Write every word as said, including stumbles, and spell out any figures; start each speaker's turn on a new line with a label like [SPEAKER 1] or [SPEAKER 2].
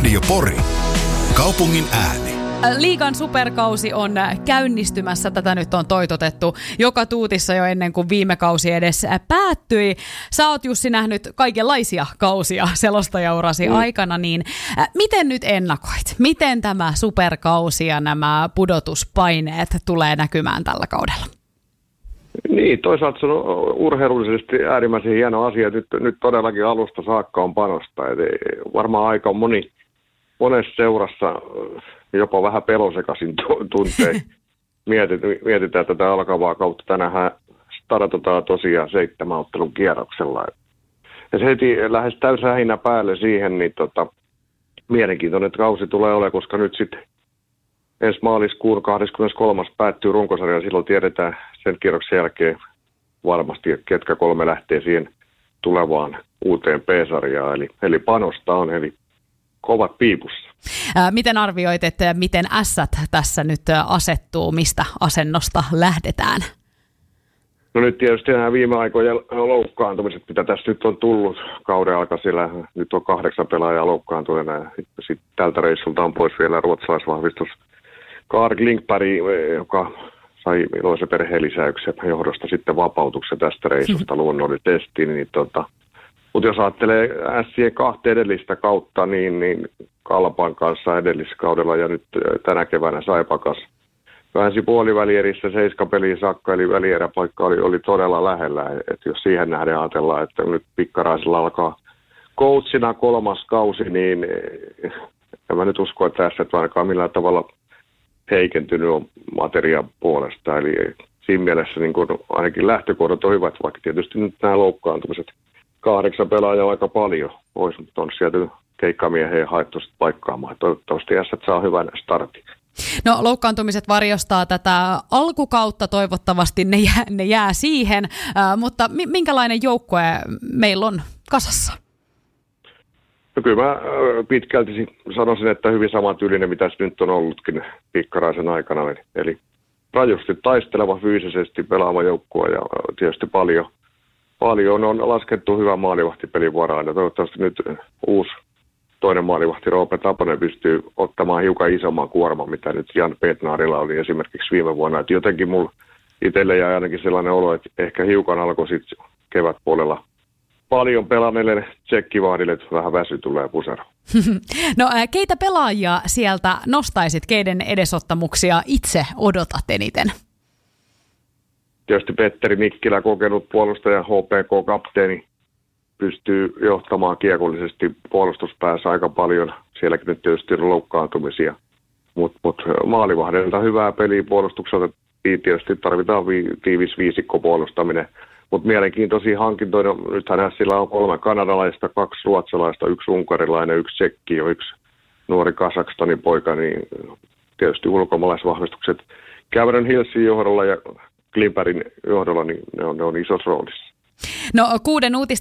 [SPEAKER 1] Radio Pori. Kaupungin ääni.
[SPEAKER 2] Liigan superkausi on käynnistymässä. Tätä nyt on toitotettu joka tuutissa jo ennen kuin viime kausi edes päättyi. Sä oot, Jussi, nähnyt kaikenlaisia kausia selostajaurasi mm. aikana, niin miten nyt ennakoit? Miten tämä superkausi ja nämä pudotuspaineet tulee näkymään tällä kaudella?
[SPEAKER 3] Niin, toisaalta se on urheilullisesti äärimmäisen hieno asia. Nyt, nyt todellakin alusta saakka on panosta. Et varmaan aika moni, monessa seurassa jopa vähän pelosekaisin tuntee. Mietitään tätä alkavaa kautta. Tänään startataan tosiaan seitsemän ottelun kierroksella. Ja se heti lähes täysähinä päälle siihen, niin tota, mielenkiintoinen että kausi tulee olemaan, koska nyt sitten ensi maaliskuun kahdeskymmeneskolmas päättyy runkosarja ja silloin tiedetään sen kierroksen jälkeen varmasti, ketkä kolme lähtee siihen tulevaan uuteen P-sarjaan. Eli, eli panosta on, eli kovat piipussa.
[SPEAKER 2] Ää, miten arvioit, että miten ässät tässä nyt asettuu, mistä asennosta lähdetään?
[SPEAKER 3] No nyt tietysti nämä viime aikojen loukkaantumiset, mitä tässä nyt on tullut kauden alkaisilla. Nyt on kahdeksan pelaajaa loukkaantuneena ja sitten tältä reissulta on pois vielä ruotsalaisvahvistus Carl Klingberg, joka sai iloisen perheellisäyksen johdosta sitten vapautuksen tästä reissusta luonnollisesti. Niin tota, mutta jos ajattelee ässien kahta edellistä kautta, niin, niin Kalpan kanssa edelliskaudella ja nyt tänä keväänä Saipakas vähensi puolivälierissä seiskapeliin saakka, eli välieräpaikka oli, oli todella lähellä. Et jos siihen nähden ajatellaan, että nyt Pikkaraisella alkaa coachina kolmas kausi, niin en mä nyt usko, että tässä et ainakaan millään tavalla heikentynyt on materiaan puolesta. Eli siinä mielessä niin kun ainakin lähtökohdat on hyvät, vaikka tietysti nyt nämä loukkaantumiset kahdeksan pelaajaa aika paljon pois, mutta on sieltä keikkamiehen haettu paikkaamaan. Toivottavasti ässät saa hyvän startin.
[SPEAKER 2] No loukkaantumiset varjostaa tätä alkukautta, toivottavasti ne jää, ne jää siihen, äh, mutta minkälainen joukkue meillä on kasassa?
[SPEAKER 3] No kyllä mä pitkälti sanoisin, että hyvin samantyylinen, mitä se nyt on ollutkin Pikkaraisen aikana. Eli rajusti taisteleva fyysisesti pelaava joukkue ja tietysti paljon, paljon on laskettu hyvän maalivahtipelin varaan. Ja toivottavasti nyt uusi toinen maalivahti Roope Taponen pystyy ottamaan hiukan isomman kuorman, mitä nyt Jan Petnaarilla oli esimerkiksi viime vuonna. Et jotenkin mulla itselle jäi ainakin sellainen olo, että ehkä hiukan alkoi sitten kevätpuolella paljon pelanneille tsekkivahdille, että vähän väsy tulee pusero.
[SPEAKER 2] No keitä pelaajia sieltä nostaisit, keiden edesottamuksia itse odotat eniten?
[SPEAKER 3] Tietysti Petteri Nikkilä, kokenut puolustaja, H P K-kapteeni, pystyy johtamaan kiekollisesti puolustuspäässä aika paljon. Sielläkin nyt tietysti on loukkaantumisia, mutta mut maalivahdelta hyvää peliä puolustukselta. Tietysti tarvitaan vi- tiivis viisikko puolustaminen. Mutta mielenkiintoisia hankintoja, nythän sillä on kolme kanadalaista, kaksi ruotsalaista, yksi unkarilainen, yksi tsekki ja yksi nuori Kazakstanin poika, niin tietysti ulkomaalaisvahvistukset Cameron Hillsin johdolla ja Klingbergin johdolla, niin ne on, ne on isossa roolissa.
[SPEAKER 2] No kuuden uutisten